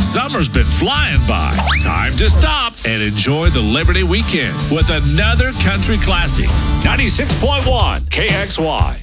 Summer's been flying by. Time to stop and enjoy the Liberty weekend with another country classic. 96.1 KXY.